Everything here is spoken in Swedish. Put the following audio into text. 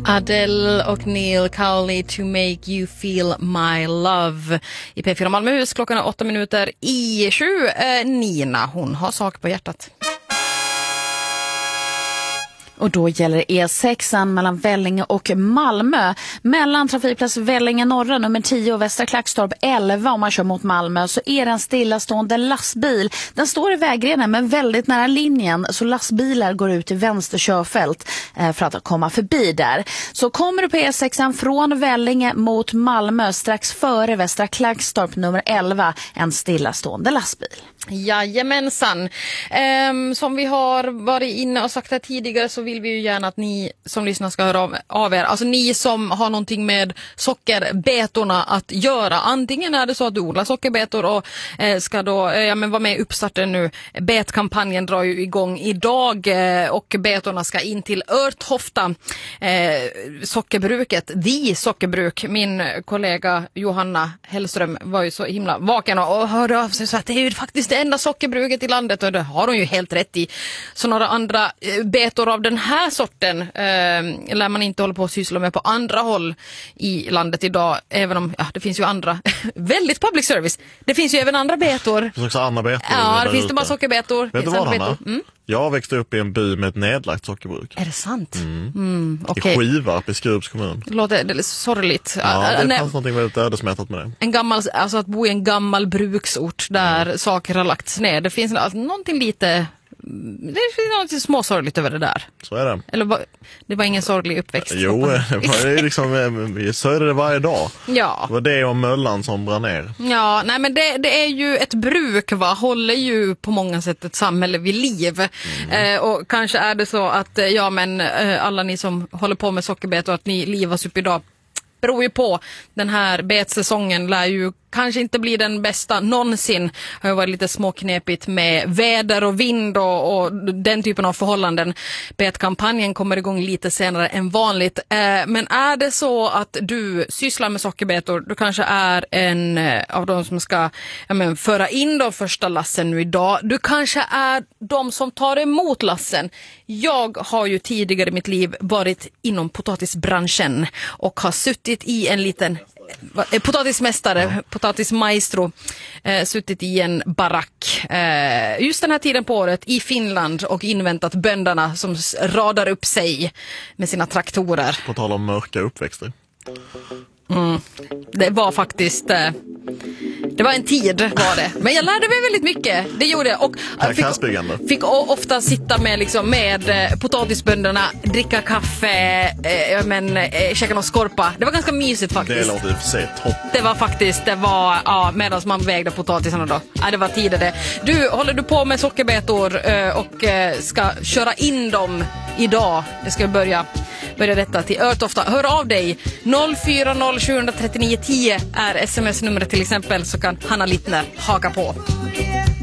Adele och Neil Cowley, To Make You Feel My Love i P4 Malmöhus. Klockan är 8:07. Nina, hon har sak på hjärtat. Och då gäller E6 mellan Vellinge och Malmö. Mellan trafikplats Vellinge norra nummer 10 och Västra Klackstorp 11 om man kör mot Malmö så är det en stillastående lastbil. Den står i vägrenen men väldigt nära linjen så lastbilar går ut i vänster körfält för att komma förbi där. Så kommer du på E6 från Vellinge mot Malmö strax före Västra Klackstorp nummer 11 en stillastående lastbil. Jajamensan. Som vi har varit inne och sagt här tidigare så vill vi ju gärna att ni som lyssnar ska höra av er. Alltså ni som har någonting med sockerbetorna att göra. Antingen är det så att du odlar sockerbetor och ska då vara med i uppstarten nu. Betkampanjen drar ju igång idag och betorna ska in till Örthofta. Sockerbruket, sockerbruk. Min kollega Johanna Hellström var ju så himla vaken och hörde av sig så att det är ju faktiskt det enda sockerbruket i landet och det har hon ju helt rätt i. Så några andra betor av den här sorten lär man inte hålla på att syssla med på andra håll i landet idag, även om det finns ju andra väldigt public service. Det finns ju även andra betor. Det finns också andra betor. Ja, det finns det bara sockerbetor. Vet du vad, Hanna? Jag växte upp i en by med ett nedlagt sockerbruk. Är det sant? Okay. I Skivarp i Skurups kommun. Det låter sorgligt. Ja, det fanns någonting väldigt ödesmättat med det. Alltså att bo i en gammal bruksort där saker har lagts ner. Det finns alltså någonting lite... Det finns något småsorgligt över det där. Så är det. Eller det var ingen sorglig uppväxt. Jo, det var liksom, så är det varje dag. Ja. Det var det och Möllan som brann ner. Ja, nej men det är ju ett bruk håller ju på många sätt ett samhälle vid liv. Och kanske är det så att alla ni som håller på med sockerbetor att ni livas upp idag beror ju på. Den här betsäsongen lär ju kanske inte bli den bästa någonsin. Det har varit lite småknepigt med väder och vind och den typen av förhållanden. Betkampanjen kommer igång lite senare än vanligt. Men är det så att du sysslar med sockerbetor, du kanske är en av de som ska föra in de första lassen nu idag. Du kanske är de som tar emot lassen. Jag har ju tidigare i mitt liv varit inom potatisbranschen och har suttit i en liten potatismästare, potatismaestro, suttit i en barack just den här tiden på året i Finland och inväntat bönderna som radar upp sig med sina traktorer. På tal om mörka uppväxter. Det var faktiskt det var en tid var det. Men jag lärde mig väldigt mycket. Det gjorde jag. Och fick ofta sitta med potatisbönderna, dricka kaffe, käka någon skorpa. Det var ganska mysigt faktiskt. Det låter i och för sig topp. Det var medan man vägde potatisarna då. Ja, det var tider det. Du, håller du på med sockerbetor och ska köra in dem idag? Det ska börja detta till Örthofta. Hör av dig. 040 739 10 är sms-numret till exempel, så kan Hanna Littner haka på.